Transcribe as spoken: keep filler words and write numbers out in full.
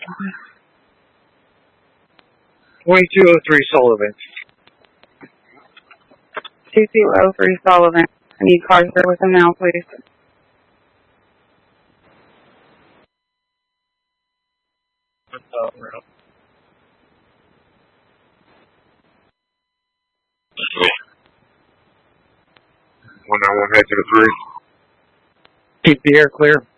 twenty-two oh three Sullivan. two two oh three Sullivan. I need cars there with him now, please. one nine one, head to the three. Keep the air clear.